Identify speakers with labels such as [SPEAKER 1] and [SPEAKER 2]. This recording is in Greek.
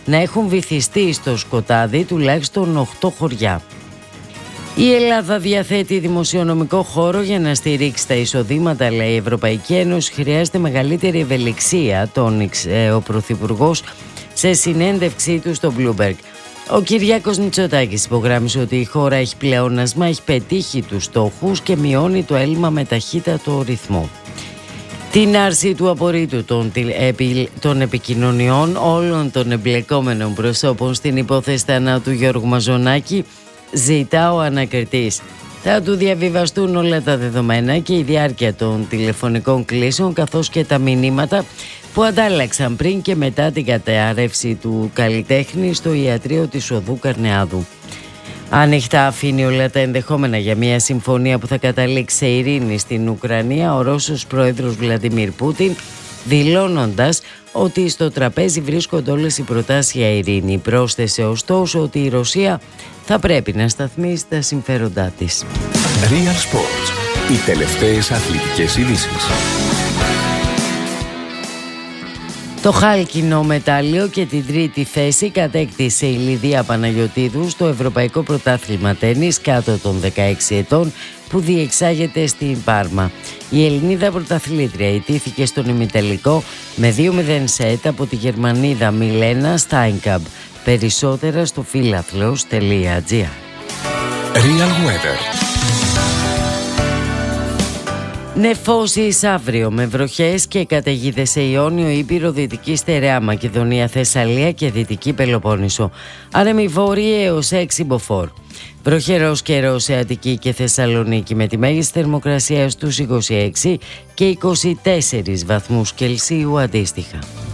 [SPEAKER 1] να έχουν βυθιστεί στο σκοτάδι τουλάχιστον 8 χωριά. Η Ελλάδα διαθέτει δημοσιονομικό χώρο για να στηρίξει τα εισοδήματα, λέει η Ευρωπαϊκή Ένωση. Χρειάζεται μεγαλύτερη ευελιξία, τόνισε ο Πρωθυπουργός σε συνέντευξή του στο Bloomberg. Ο Κυριάκος Μητσοτάκης υπογράμμισε ότι η χώρα έχει πλεόνασμα, έχει πετύχει τους στόχους και μειώνει το έλλειμμα με ταχύτατο ρυθμό. Την άρση του απορρίτου των επικοινωνιών όλων των εμπλεκόμενων προσώπων στην υπόθεση θανάτου Γιώργου Μαζονάκη ζητά ο ανακριτής. Θα του διαβιβαστούν όλα τα δεδομένα και η διάρκεια των τηλεφωνικών κλήσεων, καθώς και τα μηνύματα που αντάλλαξαν πριν και μετά την καταρρεύση του καλλιτέχνη στο ιατρείο της οδού Καρνεάδου. Ανοιχτά αφήνει όλα τα ενδεχόμενα για μια συμφωνία που θα καταλήξει σε ειρήνη στην Ουκρανία ο Ρώσος πρόεδρος Βλαντιμίρ Πούτιν, δηλώνοντας ότι στο τραπέζι βρίσκονται όλες οι προτάσεις για ειρήνη. Πρόσθεσε ωστόσο ότι η Ρωσία θα πρέπει να σταθμίσει τα συμφέροντά της.
[SPEAKER 2] Real Sports. Οι τελευταίες αθλητικές ειδήσεις.
[SPEAKER 1] Το χάλκινο μετάλλιο και την τρίτη θέση κατέκτησε η Λιδία Παναγιωτίδου στο Ευρωπαϊκό Πρωτάθλημα Τένις κάτω των 16 ετών που διεξάγεται στην Πάρμα. Η Ελληνίδα πρωταθλήτρια ιτήθηκε στον ημιτελικό με 2-0 σετ από τη Γερμανίδα Μιλένα Στάινκαμπ. Περισσότερα στο φιλαθλος.gr.
[SPEAKER 2] Real Weather.
[SPEAKER 1] Νεφώσεις αύριο με βροχές και καταιγίδες σε Ιόνιο, Ήπειρο, Δυτική Στερεά Μακεδονία, Θεσσαλία και Δυτική Πελοπόννησο. Άνεμοι βόρειοι έως 6 μποφόρ. Βροχερός καιρός σε Αττική και Θεσσαλονίκη με τη μέγιστη θερμοκρασία στους 26 και 24 βαθμούς Κελσίου αντίστοιχα.